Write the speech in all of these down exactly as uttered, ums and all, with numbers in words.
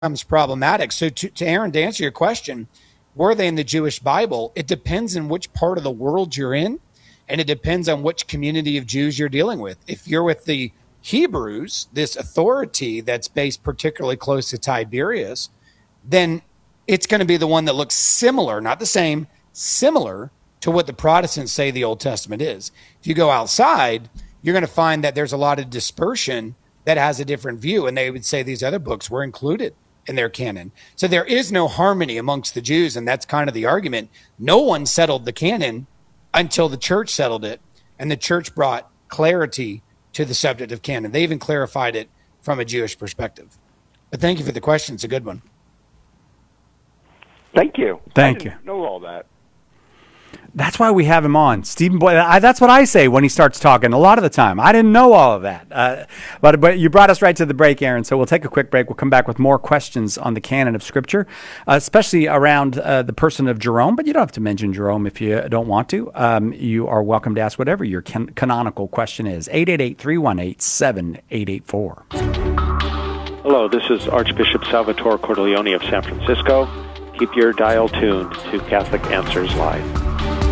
becomes problematic. So to, to Aaron, to answer your question, were they in the Jewish Bible? It depends on which part of the world you're in, and it depends on which community of Jews you're dealing with. If you're with the Hebrews, this authority that's based particularly close to Tiberius, then it's going to be the one that looks similar, not the same, similar to what the Protestants say the Old Testament is. If you go outside, you're going to find that there's a lot of dispersion that has a different view, and they would say these other books were included in their canon. So there is no harmony amongst the Jews, and that's kind of the argument. No one settled the canon until the church settled it, and the church brought clarity to the subject of canon. They even clarified it from a Jewish perspective. But thank you for the question. It's a good one. Thank you. Thank I didn't you. know all that. That's why we have him on, Stephen Boyd. I, that's what I say when he starts talking a lot of the time. I didn't know all of that. Uh, but, but you brought us right to the break, Aaron, so we'll take a quick break. We'll come back with more questions on the canon of Scripture, uh, especially around uh, the person of Jerome. But you don't have to mention Jerome if you don't want to. Um, you are welcome to ask whatever your can- canonical question is. eight eight eight, three one eight, seven eight eight four. Hello, this is Archbishop Salvatore Cordileone of San Francisco. Keep your dial tuned to Catholic Answers Live.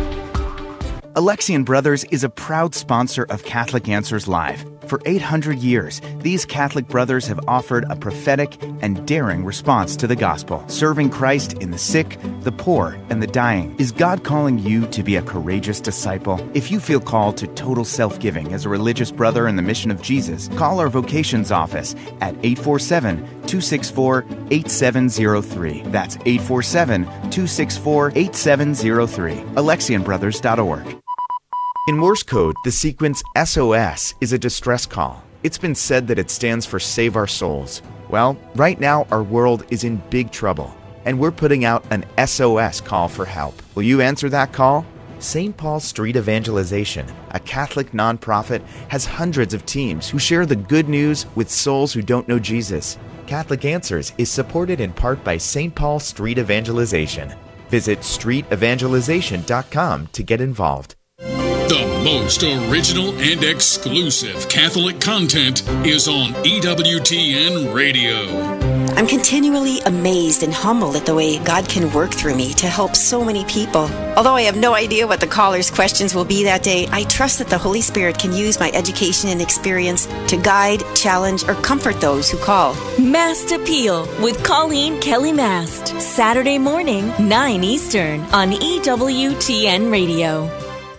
Alexian Brothers is a proud sponsor of Catholic Answers Live. For eight hundred years, these Catholic brothers have offered a prophetic and daring response to the gospel, serving Christ in the sick, the poor, and the dying. Is God calling you to be a courageous disciple? If you feel called to total self-giving as a religious brother in the mission of Jesus, call our vocations office at eight four seven, two six four, eight seven zero three. That's eight four seven, two six four, eight seven zero three. Alexian Brothers dot org. In Morse code, the sequence S O S is a distress call. It's been said that it stands for Save Our Souls. Well, right now our world is in big trouble, and we're putting out an S O S call for help. Will you answer that call? Saint Paul Street Evangelization, a Catholic nonprofit, has hundreds of teams who share the good news with souls who don't know Jesus. Catholic Answers is supported in part by Saint Paul Street Evangelization. Visit street evangelization dot com to get involved. The most original and exclusive Catholic content is on E W T N Radio. I'm continually amazed and humbled at the way God can work through me to help so many people. Although I have no idea what the caller's questions will be that day, I trust that the Holy Spirit can use my education and experience to guide, challenge, or comfort those who call. Mast Appeal with Colleen Kelly Mast. Saturday morning, nine Eastern on E W T N Radio.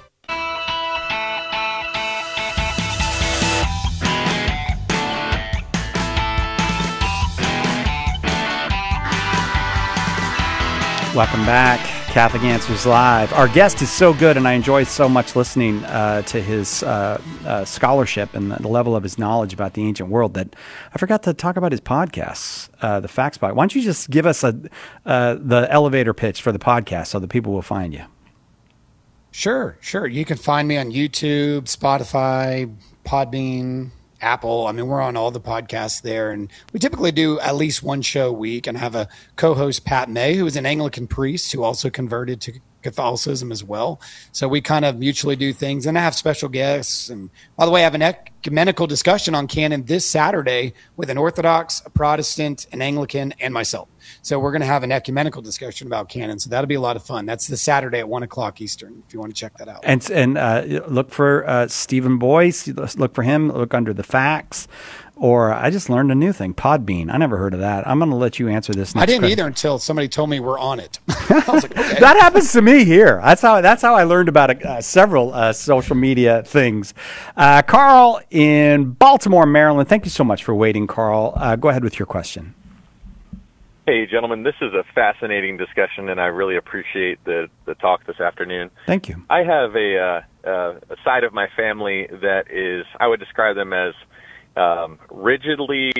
Welcome back, Catholic Answers Live. Our guest is so good, and I enjoy so much listening uh, to his uh, uh, scholarship and the level of his knowledge about the ancient world that I forgot to talk about his podcasts, uh, the Facts Pod. Why don't you just give us a uh, the elevator pitch for the podcast so that people will find you? Sure, sure. You can find me on YouTube, Spotify, Podbean, Apple. I mean, we're on all the podcasts there, and we typically do at least one show a week and have a co-host, Pat May, who is an Anglican priest who also converted to Catholicism as well. So we kind of mutually do things, and I have special guests. And by the way, I have an ecumenical discussion on canon this Saturday with an Orthodox, a Protestant, an Anglican, and myself. So we're going to have an ecumenical discussion about canon. So that'll be a lot of fun. That's the Saturday at one o'clock Eastern, if you want to check that out. And and uh, look for uh, Stephen Boyce. Look for him. Look under the facts. Or I just learned a new thing, Podbean. I never heard of that. I'm going to let you answer this next I didn't question. either until somebody told me we're on it. I was like, okay. That happens to me here. That's how that's how I learned about uh, several uh, social media things. Uh, Carl in Baltimore, Maryland. Thank you so much for waiting, Carl. Uh, go ahead with your question. Hey, gentlemen, this is a fascinating discussion, and I really appreciate the, the talk this afternoon. Thank you. I have a, uh, uh, a side of my family that is, I would describe them as um, rigidly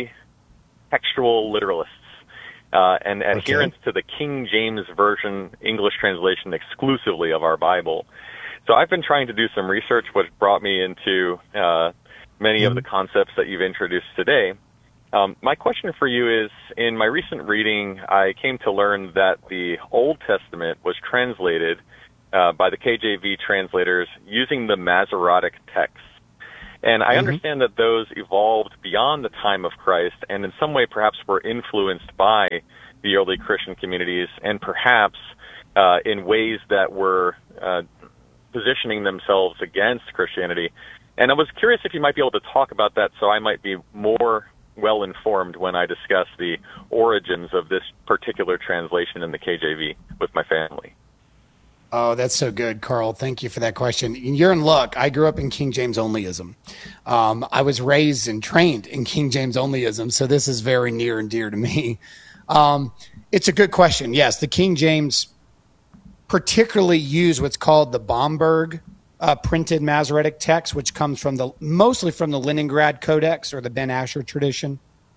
textual literalists uh, and Okay. adherents to the King James Version English translation exclusively of our Bible. So I've been trying to do some research, which brought me into uh, many mm-hmm. of the concepts that you've introduced today. Um, my question for you is, in my recent reading, I came to learn that the Old Testament was translated uh, by the K J V translators using the Masoretic text. And I Mm-hmm. understand that those evolved beyond the time of Christ and in some way perhaps were influenced by the early Christian communities and perhaps uh, in ways that were uh, positioning themselves against Christianity. And I was curious if you might be able to talk about that so I might be more well-informed when I discuss the origins of this particular translation in the K J V with my family. Oh, that's so good, Carl. Thank you for that question. You're in luck. I grew up in King James onlyism. Um, I was raised and trained in King James onlyism, so this is very near and dear to me. Um, it's a good question. Yes, the King James particularly used what's called the Bomberg uh, printed Masoretic text, which comes from the mostly from the Leningrad Codex or the Ben Asher tradition.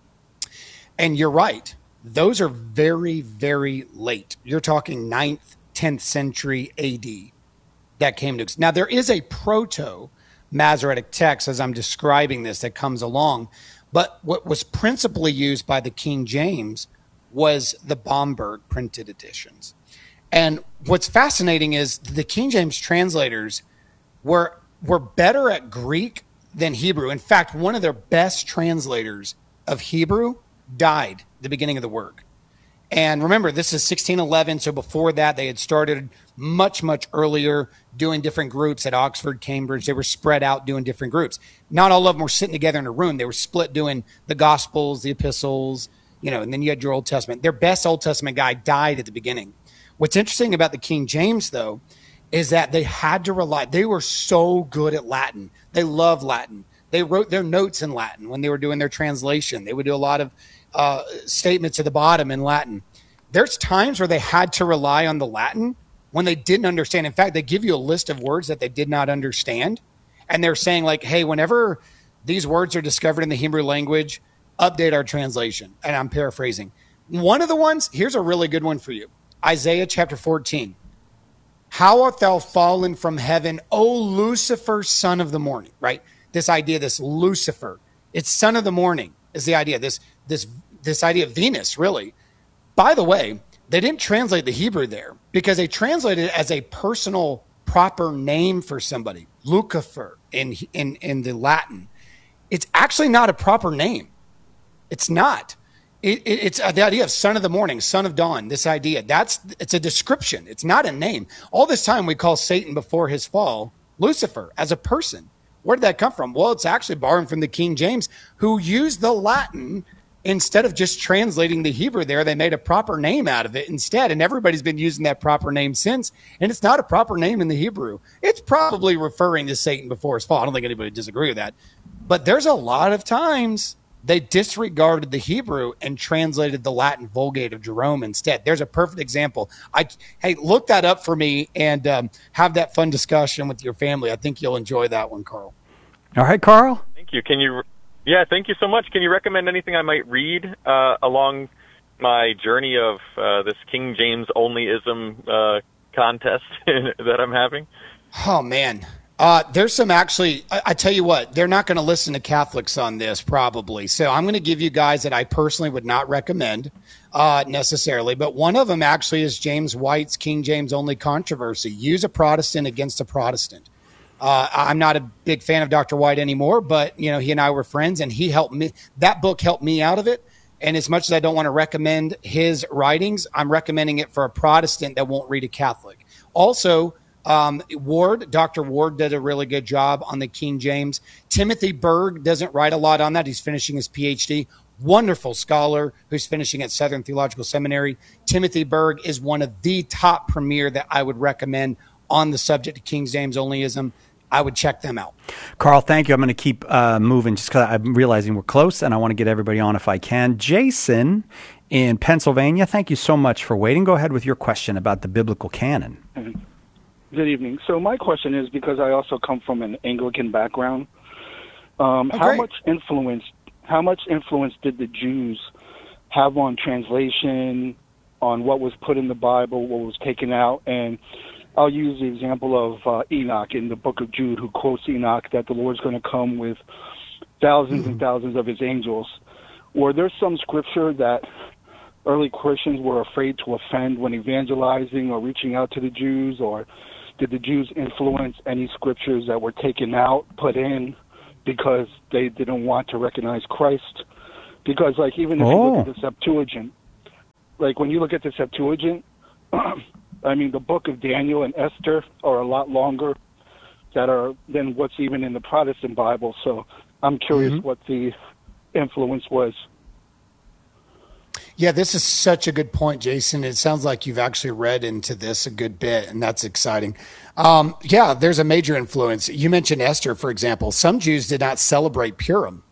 And you're right; those are very, very late. You're talking ninth, tenth century A D that came to. Now, there is a proto-Masoretic text, as I'm describing this, that comes along. But what was principally used by the King James was the Bomberg printed editions. And what's fascinating is the King James translators were, were better at Greek than Hebrew. In fact, one of their best translators of Hebrew died at the beginning of the work. And remember, this is sixteen eleven, so before that, they had started much, much earlier doing different groups at Oxford, Cambridge. They were spread out doing different groups. Not all of them were sitting together in a room. They were split doing the Gospels, the Epistles, you know, and then you had your Old Testament. Their best Old Testament guy died at the beginning. What's interesting about the King James, though, is that they had to rely. They were so good at Latin. They loved Latin. They wrote their notes in Latin when they were doing their translation. They would do a lot of Uh, statements at the bottom in Latin. There's times where they had to rely on the Latin when they didn't understand. In fact, they give you a list of words that they did not understand. And they're saying like, hey, whenever these words are discovered in the Hebrew language, update our translation. And I'm paraphrasing. One of the ones, here's a really good one for you. Isaiah chapter fourteen. How art thou fallen from heaven, O Lucifer, son of the morning, right? This idea, this Lucifer, it's son of the morning is the idea. This, this, this idea of Venus, really. By the way, they didn't translate the Hebrew there because they translated it as a personal proper name for somebody. Lucifer in, in, in the Latin. It's actually not a proper name. It's not. It, it, it's the idea of son of the morning, son of dawn, this idea. That's, it's a description. It's not a name. All this time we call Satan before his fall Lucifer as a person. Where did that come from? Well, it's actually borrowed from the King James, who used the Latin instead of just translating the Hebrew there. They made a proper name out of it instead, and everybody's been using that proper name since, and it's not a proper name in the Hebrew. It's probably referring to Satan before his fall. I don't think anybody would disagree with that. But there's a lot of times they disregarded the Hebrew and translated the Latin Vulgate of Jerome instead. There's a perfect example. I Hey, look that up for me and um, have that fun discussion with your family. I think you'll enjoy that one, Carl. All right, Carl. Thank you. Can you, yeah, thank you so much. Can you recommend anything I might read uh, along my journey of uh, this King James onlyism uh, contest that I'm having? Oh, man. Uh, there's some actually, I, I tell you what, they're not going to listen to Catholics on this probably. So I'm going to give you guys that I personally would not recommend uh, necessarily. But one of them actually is James White's King James Only Controversy. Use a Protestant against a Protestant. Uh, I'm not a big fan of Doctor White anymore, but you know, he and I were friends and he helped me. That book helped me out of it. And as much as I don't want to recommend his writings, I'm recommending it for a Protestant that won't read a Catholic. Also, Um, Ward, Doctor Ward did a really good job on the King James. Timothy Berg doesn't write a lot on that. He's finishing his P H D. Wonderful scholar who's finishing at Southern Theological Seminary. Timothy Berg is one of the top premier that I would recommend on the subject of King James onlyism. I would check them out. Carl, thank you. I'm going to keep uh, moving just because I'm realizing we're close and I want to get everybody on if I can. Jason in Pennsylvania, thank you so much for waiting. Go ahead with your question about the biblical canon. Mm-hmm. Good evening. So my question is, because I also come from an Anglican background, um, oh, how much influence how much influence did the Jews have on translation, on what was put in the Bible, what was taken out? And I'll use the example of uh, Enoch in the book of Jude, who quotes Enoch that the Lord's going to come with thousands mm-hmm. and thousands of his angels. Were there some scripture that early Christians were afraid to offend when evangelizing or reaching out to the Jews, or did the Jews influence any scriptures that were taken out, put in, because they didn't want to recognize Christ. Because, like, even if oh. you look at the Septuagint, like, when you look at the Septuagint, I mean, the book of Daniel and Esther are a lot longer that are than what's even in the Protestant Bible. So I'm curious mm-hmm. what the influence was. Yeah, this is such a good point, Jason. It sounds like you've actually read into this a good bit, and that's exciting. Um, yeah, there's a major influence. You mentioned Esther, for example. Some Jews did not celebrate Purim.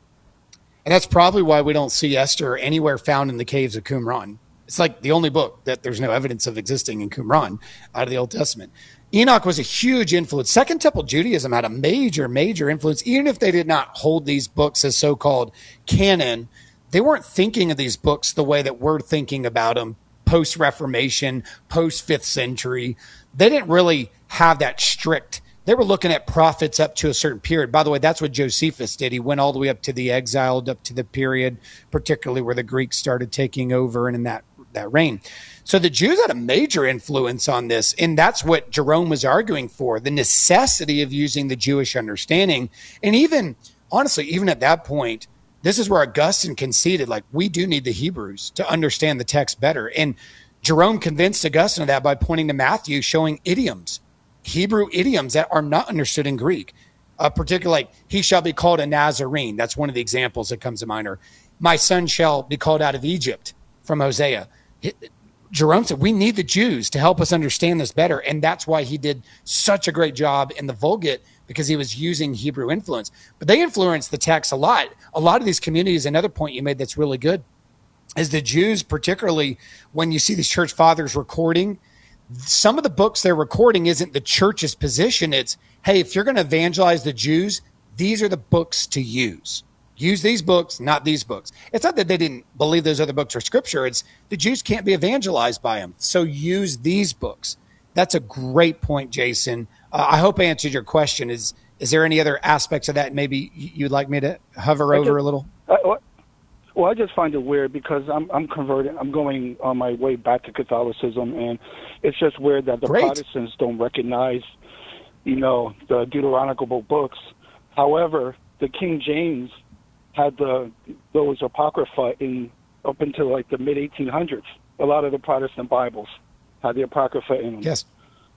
And that's probably why we don't see Esther anywhere found in the caves of Qumran. It's like the only book that there's no evidence of existing in Qumran out of the Old Testament. Enoch was a huge influence. Second Temple Judaism had a major, major influence. Even if they did not hold these books as so-called canon, they weren't thinking of these books the way that we're thinking about them post-Reformation, post-fifth century. They didn't really have that strict. They were looking at prophets up to a certain period. By the way, that's what Josephus did. He went all the way up to the exiled, up to the period, particularly where the Greeks started taking over and in that, that reign. So the Jews had a major influence on this, and that's what Jerome was arguing for, the necessity of using the Jewish understanding. And even, honestly, even at that point, this is where Augustine conceded, like, we do need the Hebrews to understand the text better. And Jerome convinced Augustine of that by pointing to Matthew, showing idioms, Hebrew idioms that are not understood in Greek. Uh, particularly, like, he shall be called a Nazarene. That's one of the examples that comes to mind. Or, my son shall be called out of Egypt from Hosea. It, Jerome said, we need the Jews to help us understand this better. And that's why he did such a great job in the Vulgate, because he was using Hebrew influence. But they influenced the text a lot. A lot of these communities, another point you made that's really good, is the Jews, particularly when you see these church fathers recording, some of the books they're recording isn't the church's position. It's, hey, if you're going to evangelize the Jews, these are the books to use. Use these books, not these books. It's not that they didn't believe those other books are scripture. It's the Jews can't be evangelized by them. So use these books. That's a great point, Jason. Uh, I hope I answered your question. Is is there any other aspects of that maybe you'd like me to hover I over just, a little? I, well, I just find it weird because I'm I'm converted. I'm going on my way back to Catholicism, and it's just weird that the Great. Protestants don't recognize, you know, the Deuteronomical books. However, the King James had the those apocrypha in up until like the mid eighteen hundreds. A lot of the Protestant Bibles had the apocrypha in them. Yes.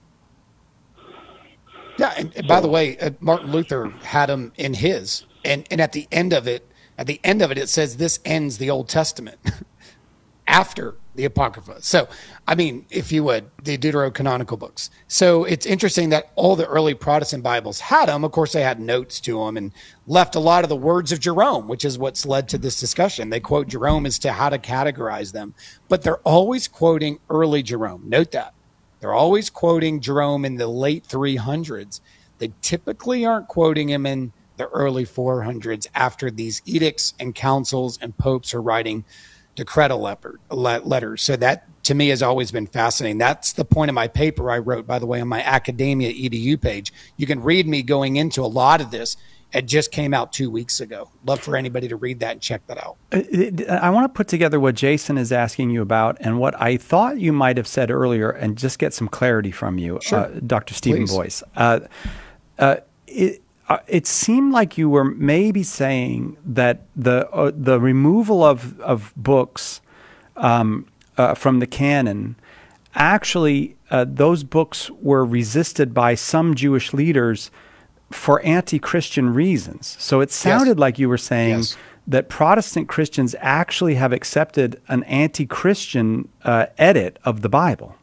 Yeah, and, and by the way, uh, Martin Luther had them in his, and and at the end of it, at the end of it, it says this ends the Old Testament after the Apocrypha. So, I mean, if you would, the Deuterocanonical books. So it's interesting that all the early Protestant Bibles had them. Of course, they had notes to them and left a lot of the words of Jerome, which is what's led to this discussion. They quote Jerome as to how to categorize them, but they're always quoting early Jerome. Note that. They're always quoting Jerome in the late three hundreds. They typically aren't quoting him in the early four hundreds after these edicts and councils and popes are writing decretal letters. So that, to me, has always been fascinating. That's the point of my paper I wrote, by the way, on my Academia E D U page. You can read me going into a lot of this. It just came out two weeks ago. Love for anybody to read that and check that out. I want to put together what Jason is asking you about and what I thought you might have said earlier and just get some clarity from you, sure. uh, Doctor Stephen Please. Boyce. Uh, uh, it, uh, it seemed like you were maybe saying that the uh, the removal of, of books um, uh, from the canon, actually uh, those books were resisted by some Jewish leaders for anti-Christian reasons. So it sounded yes. like you were saying yes. that Protestant Christians actually have accepted an anti-Christian uh, edit of the Bible.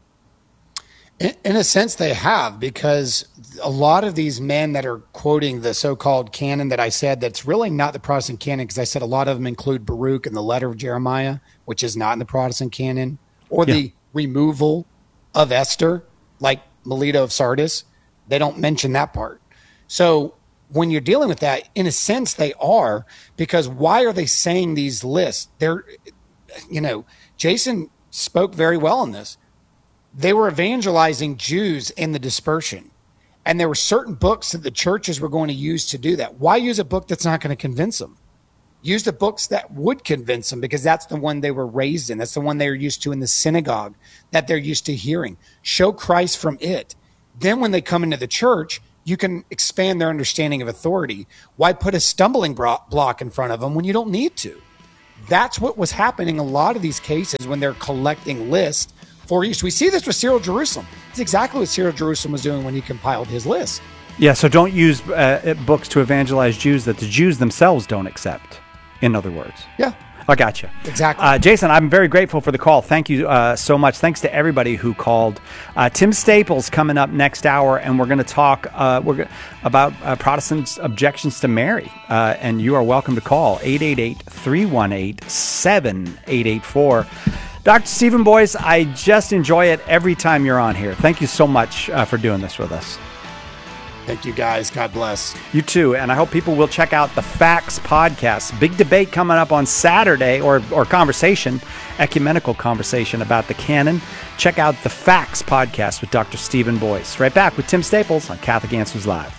In, in a sense, they have, because a lot of these men that are quoting the so-called canon that I said, that's really not the Protestant canon, because I said a lot of them include Baruch and the letter of Jeremiah, which is not in the Protestant canon, or yeah. the removal of Esther, like Melito of Sardis. They don't mention that part. So when you're dealing with that, in a sense, they are, because why are they saying these lists? They're, you know, Jason spoke very well on this. They were evangelizing Jews in the dispersion, and there were certain books that the churches were going to use to do that. Why use a book that's not going to convince them? Use the books that would convince them, because that's the one they were raised in. That's the one they were used to in the synagogue, that they're used to hearing. Show Christ from it. Then when they come into the church, you can expand their understanding of authority. Why put a stumbling block in front of them when you don't need to? That's what was happening in a lot of these cases when they're collecting lists for use. We see this with Cyril Jerusalem. It's exactly what Cyril Jerusalem was doing when he compiled his list. Yeah, so don't use uh, books to evangelize Jews that the Jews themselves don't accept, in other words. Yeah. I got you. Exactly. Uh, Jason, I'm very grateful for the call. Thank you uh, so much. Thanks to everybody who called. Uh, Tim Staples coming up next hour, and we're going to talk uh, we're go- about uh, Protestants' objections to Mary. Uh, and you are welcome to call eight eight eight, three one eight, seven eight eight four. Doctor Stephen Boyce, I just enjoy it every time you're on here. Thank you so much uh, for doing this with us. Thank you, guys. God bless. You too. And I hope people will check out the Facts podcast. Big debate coming up on Saturday, or, or conversation, ecumenical conversation about the canon. Check out the Facts podcast with Doctor Stephen Boyce. Right back with Tim Staples on Catholic Answers Live.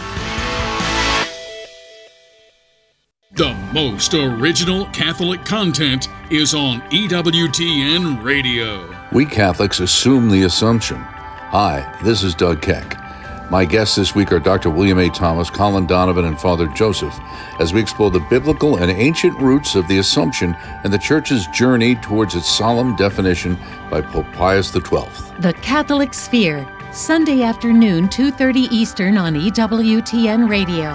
The most original Catholic content is on E W T N Radio. We Catholics assume the assumption. Hi, this is Doug Keck. My guests this week are Doctor William A. Thomas, Colin Donovan, and Father Joseph, as we explore the biblical and ancient roots of the Assumption and the Church's journey towards its solemn definition by Pope Pius the twelfth. The Catholic Sphere, Sunday afternoon, two thirty Eastern on E W T N Radio.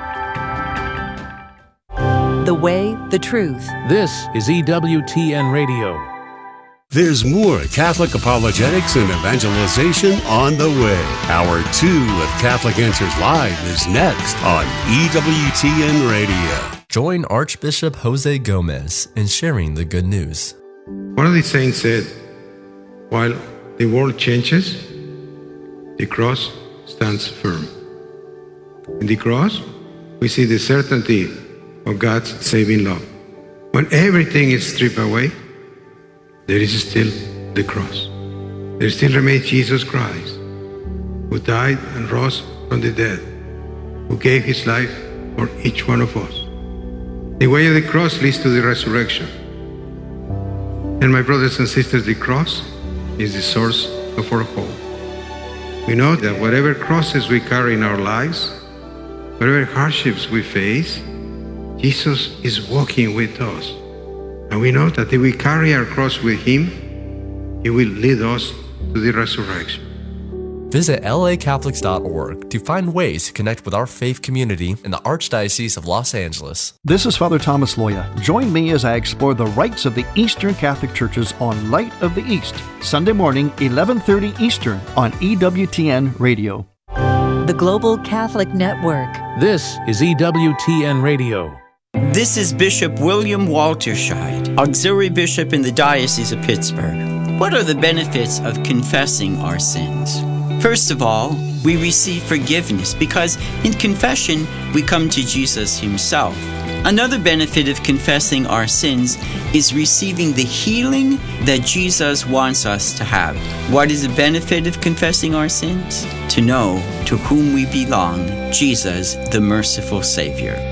The Way, the Truth. This is E W T N Radio. There's more Catholic apologetics and evangelization on the way. Hour two of Catholic Answers Live is next on E W T N Radio. Join Archbishop Jose Gomez in sharing the good news. One of the saints said, while the world changes, the cross stands firm. In the cross, we see the certainty of God's saving love. When everything is stripped away, there is still the cross. There still remains Jesus Christ, who died and rose from the dead, who gave his life for each one of us. The way of the cross leads to the resurrection. And my brothers and sisters, the cross is the source of our hope. We know that whatever crosses we carry in our lives, whatever hardships we face, Jesus is walking with us. And we know that if we carry our cross with him, he will lead us to the resurrection. Visit L A Catholics dot org to find ways to connect with our faith community in the Archdiocese of Los Angeles. This is Father Thomas Loya. Join me as I explore the rites of the Eastern Catholic Churches on Light of the East, Sunday morning, eleven thirty Eastern on E W T N Radio. The Global Catholic Network. This is E W T N Radio. This is Bishop William Walterscheid, Auxiliary Bishop in the Diocese of Pittsburgh. What are the benefits of confessing our sins? First of all, we receive forgiveness because in confession we come to Jesus himself. Another benefit of confessing our sins is receiving the healing that Jesus wants us to have. What is the benefit of confessing our sins? To know to whom we belong, Jesus, the merciful Savior.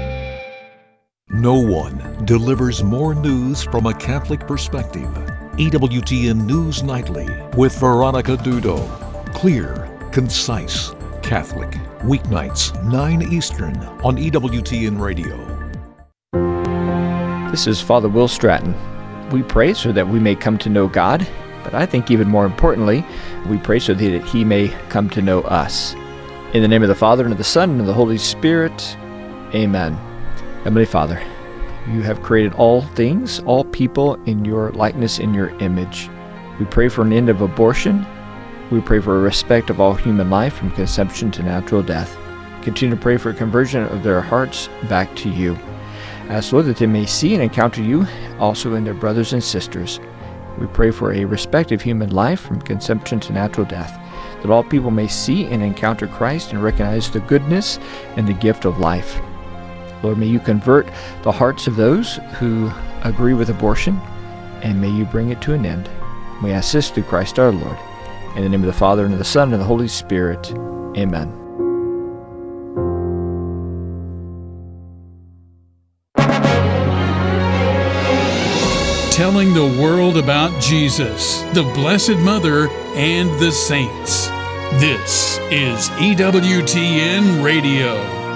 No one delivers more news from a Catholic perspective. E W T N News Nightly with Veronica Dudo. Clear, concise, Catholic. Weeknights, nine Eastern on E W T N Radio. This is Father Will Stratton. We pray so that we may come to know God, but I think even more importantly, we pray so that he may come to know us. In the name of the Father, and of the Son, and of the Holy Spirit, amen. Heavenly Father, you have created all things, all people in your likeness, in your image. We pray for an end of abortion. We pray for a respect of all human life from conception to natural death. Continue to pray for a conversion of their hearts back to you. Ask, Lord, that they may see and encounter you also in their brothers and sisters. We pray for a respect of human life from conception to natural death, that all people may see and encounter Christ and recognize the goodness and the gift of life. Lord, may you convert the hearts of those who agree with abortion, and may you bring it to an end. We ask this through Christ our Lord. In the name of the Father, and of the Son, and of the Holy Spirit. Amen. Telling the world about Jesus, the Blessed Mother, and the saints. This is E W T N Radio.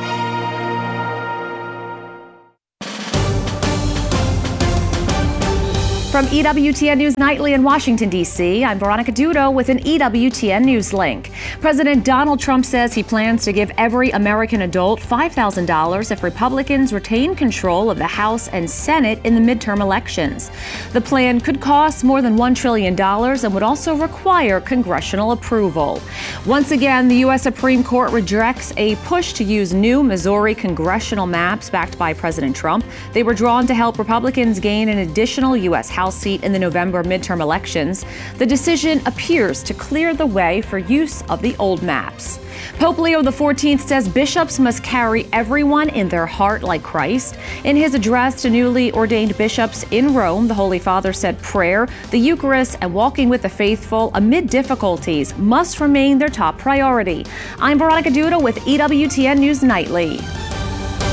From E W T N News Nightly in Washington, D C, I'm Veronica Dudo with an E W T N News link. President Donald Trump says he plans to give every American adult five thousand dollars if Republicans retain control of the House and Senate in the midterm elections. The plan could cost more than one trillion dollars and would also require congressional approval. Once again, the U S Supreme Court rejects a push to use new Missouri congressional maps backed by President Trump. They were drawn to help Republicans gain an additional U S House seat in the November midterm elections. The decision appears to clear the way for use of the old maps. Pope Leo the fourteenth says bishops must carry everyone in their heart like Christ. In his address to newly ordained bishops in Rome, the Holy Father said prayer, the Eucharist, and walking with the faithful amid difficulties must remain their top priority. I'm Veronica Duda with E W T N News Nightly.